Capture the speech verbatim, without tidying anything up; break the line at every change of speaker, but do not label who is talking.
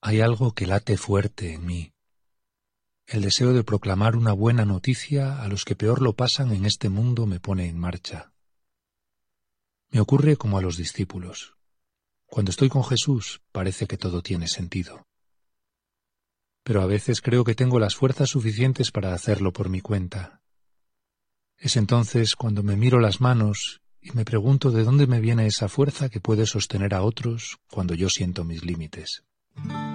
Hay algo que late fuerte en mí, el deseo de proclamar una buena noticia a los que peor lo pasan en este mundo me pone en marcha. Me ocurre como a los discípulos. Cuando estoy con Jesús parece que todo tiene sentido. Pero a veces creo que tengo las fuerzas suficientes para hacerlo por mi cuenta. Es entonces cuando me miro las manos y me pregunto de dónde me viene esa fuerza que puede sostener a otros cuando yo siento mis límites.